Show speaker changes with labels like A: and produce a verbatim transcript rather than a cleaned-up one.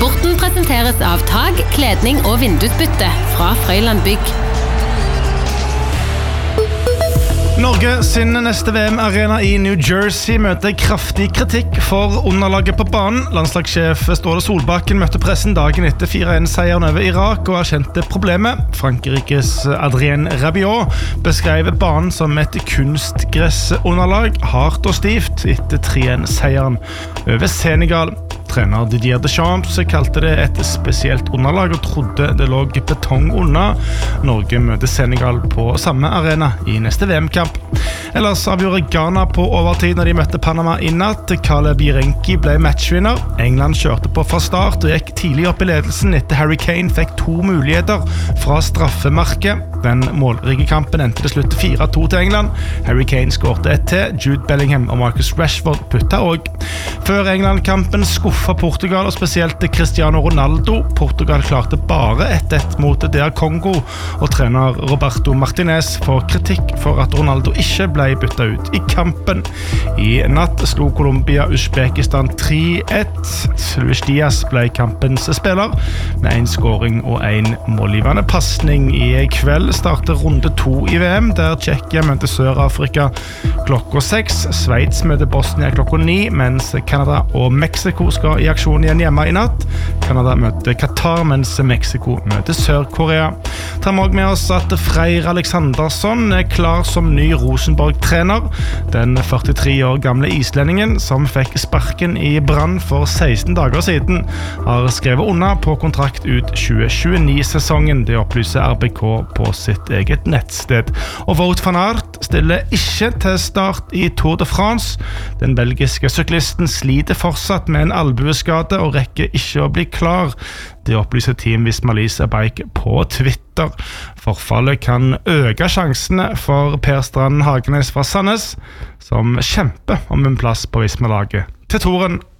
A: Sporten presenteres av tag, kledning og vindusbytte fra Frøyland Bygg.
B: Norge sin neste V M-arena i New Jersey møter kraftig kritikk for underlaget på banen. Landslagssjef Ståle Solbakken møtte pressen dagen etter fire en seieren over Irak og erkjente problemet. Frankrikes Adrien Rabiot beskrev banen som et kunstgressunderlag, hardt og stivt, etter tre en seieren over Senegal. Trener Didier Deschamps kalte det et spesielt underlag og trodde det lå betong under. Norge møter Senegal på samme arena i neste V M-kamp. Ellers avgjorde Ghana på overtid når de møtte Panama i natt. Caleb Jirenki ble matchvinner. England kjørte på fra start og gikk tidlig opp i ledelsen etter Harry Kane fikk to muligheter fra straffemarket. Den målrike kampen endte til slutt fire to til England. Harry Kane skårte ett til. Jude Bellingham og Marcus Rashford putta også. Før England-kampen skuffa Portugal, og spesielt Cristiano Ronaldo. Portugal klarte bare ett ett mot D R Kongo, og trener Roberto Martinez får kritikk for at Ronaldo ikke ble bytta ut i kampen. I natt slo Colombia Uzbekistan tre ett. Luis Diaz ble kampens spiller, med en scoring og en målgivende passning. I kveld starter runde to i V M, der Tsjekkia møter Sør-Afrika klokka seks. Sveits møter Bosnia klokka ni, mens Canada og Mexico skal i aksjon igjen hjemme i natt. Canada møter Qatar, mens Mexico møter Sør-Korea. Tar vi også med oss at Freyr Alexandersson er klar som ny Rosenborg-trener. Den førtitre år gamle islendingen, som fikk sparken i Brann for seksten dager siden, har skrevet under på kontrakt ut tjue tjueni-sesongen. Det opplyser R B K på sitt eget nettsted. Og Wout van Aert stiller ikke til start i Tour de France. Den belgiske syklisten sliter fortsatt med en albueskade og rekker ikke å bli klar. Det opplyser Team Visma Lease Bike på Twitter. Forfallet kan øke sjansene for Per Strand Hagenes fra Sandnes, som kjemper om en plass på Visma-laget til Touren.